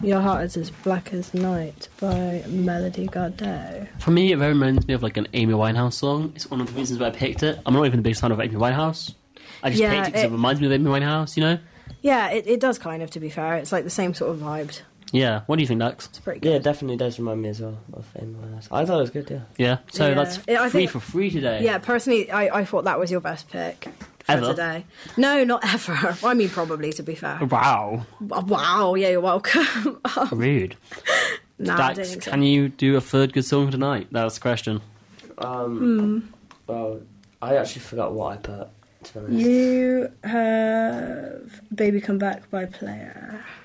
Your Heart Is As Black As Night by Melody Gardot. For me, it very reminds me of like an Amy Winehouse song. It's one of the reasons why I picked it. I'm not even the biggest fan of Amy Winehouse. I just picked it because it reminds me of Amy Winehouse, you know? Yeah, it does kind of, to be fair. It's like the same sort of vibe. Yeah. What do you think, Dax? It's pretty good. Yeah, it definitely does remind me as well of Amy Winehouse. I thought it was good, yeah. Yeah. So Yeah. that's I free think- for free today. Yeah, personally, I thought that was your best pick for Ever? today. No, not ever. I mean, probably, to be fair. Wow. Wow, yeah, you're welcome. Rude. Nah, I don't Dax, think so. can you do a third good song for tonight? That was the question. Well, I actually forgot what I put, to be honest. You have Baby Come Back by Player.